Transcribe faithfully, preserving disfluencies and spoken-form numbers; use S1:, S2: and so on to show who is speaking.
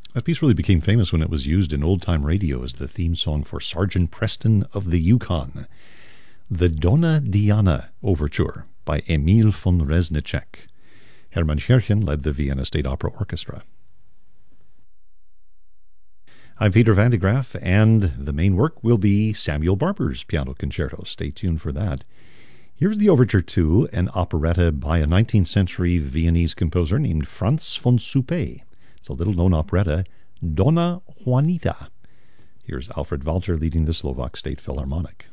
S1: That piece really became famous when it was used in old-time radio as the theme song for Sergeant Preston of the Yukon. The Donna Diana Overture by Emil von Reznicek. Hermann Scherchen led the Vienna State Opera Orchestra. I'm Peter Van de Graaff, and the main work will be Samuel Barber's Piano Concerto. Stay tuned for that. Here's the overture to an operetta by a nineteenth century Viennese composer named Franz von Suppé. It's a little-known operetta, Donna Juanita. Here's Alfred Walter leading the Slovak State Philharmonic.